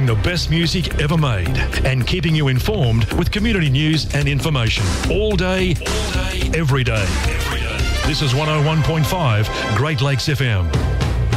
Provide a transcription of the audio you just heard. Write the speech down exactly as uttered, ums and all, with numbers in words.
the best music ever made and keeping you informed with community news and information. All day, all day, every day. Every day. This is one oh one point five Great Lakes F M.